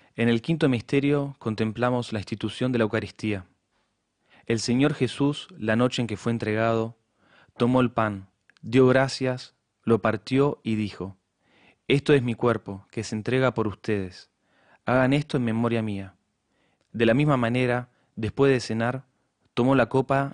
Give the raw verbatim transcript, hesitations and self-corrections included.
En el quinto misterio contemplamos la institución de la Eucaristía. El Señor Jesús, la noche en que fue entregado, tomó el pan, dio gracias, lo partió y dijo: Esto es mi cuerpo, que se entrega por ustedes. Hagan esto en memoria mía. De la misma manera, después de cenar, tomó la copa